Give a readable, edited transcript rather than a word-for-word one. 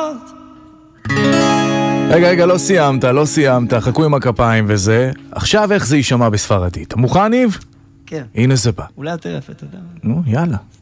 אמרת? רגע, לא סיימת, חכו עם הכפיים וזה. עכשיו איך זה יישמע בספרדית? מוכן, ניב? כן. הנה זה בא. אולי יותר יפה, אתה יודע. נו, יאללה.